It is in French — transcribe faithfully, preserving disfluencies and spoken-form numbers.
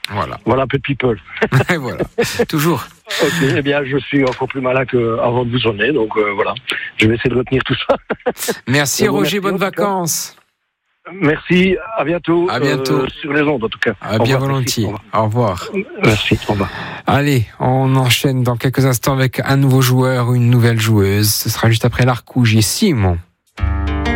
Voilà. Voilà, peu de people. Voilà, toujours. Ok, eh bien, je suis encore plus malin qu'avant de vous sonner, donc euh, voilà. Je vais essayer de retenir tout ça. Merci Bon, Roger, merci, bonnes en tout cas. vacances. Merci, à bientôt. À bientôt. Euh, sur les ondes, en tout cas. À Au bien revoir, volontiers. merci. Au revoir. Merci, au revoir. Allez, on enchaîne dans quelques instants avec un nouveau joueur ou une nouvelle joueuse. Ce sera juste après l'Arcouge et Simon.